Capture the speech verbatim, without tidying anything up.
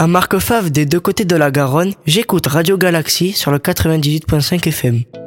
À Marquefave des deux côtés de la Garonne, j'écoute Radio Galaxy sur le quatre-vingt-dix-huit virgule cinq F M.